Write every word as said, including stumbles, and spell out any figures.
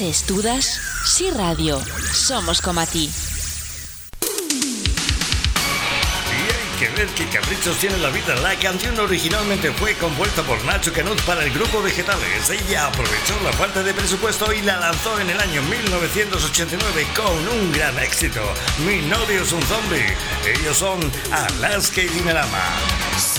Se estudas, si radio, somos como a ti. Que ver qué caprichos tiene la vida. La canción originalmente fue compuesta por Nacho Canut para el grupo Vegetales. Ella aprovechó la falta de presupuesto y la lanzó en el año mil novecientos ochenta y nueve con un gran éxito. Mi novio es un zombie. Ellos son Alaska y Dinarama.